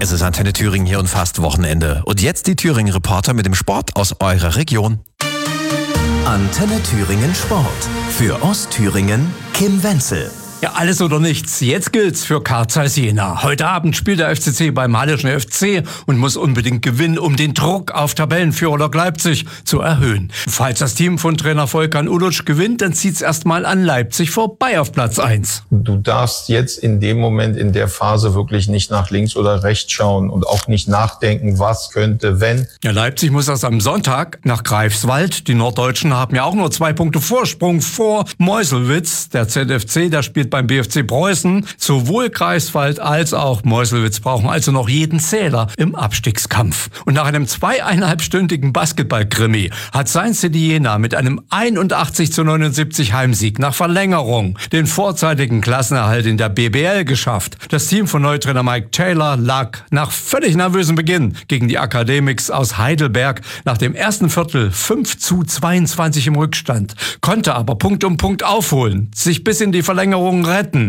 Es ist Antenne Thüringen hier und fast Wochenende. Und jetzt die Thüringen-Reporter mit dem Sport aus eurer Region. Antenne Thüringen Sport. Für Ostthüringen Kim Wenzel. Ja, alles oder nichts. Jetzt gilt's für Carl Zeiss Jena. Heute Abend spielt der FCC beim Hallischen FC und muss unbedingt gewinnen, um den Druck auf Tabellenführer Lok Leipzig zu erhöhen. Falls das Team von Trainer Volkan Uluc gewinnt, dann zieht's erstmal an Leipzig vorbei auf Platz 1. Du darfst jetzt in dem Moment, in der Phase wirklich nicht nach links oder rechts schauen und auch nicht nachdenken, was könnte, wenn. Ja, Leipzig muss erst am Sonntag nach Greifswald. Die Norddeutschen haben ja auch nur 2 Punkte Vorsprung vor Meuselwitz. Der ZFC, der spielt beim BFC Preußen. Sowohl Greifswald als auch Meuselwitz brauchen also noch jeden Zähler im Abstiegskampf. Und nach einem 2,5-stündigen Basketball-Krimi hat Science City Jena mit einem 81:79 Heimsieg nach Verlängerung den vorzeitigen Klassenerhalt in der BBL geschafft. Das Team von Neutrainer Mike Taylor lag nach völlig nervösem Beginn gegen die Academics aus Heidelberg nach dem ersten Viertel 5:22 im Rückstand, konnte aber Punkt um Punkt aufholen, sich bis in die Verlängerung retten.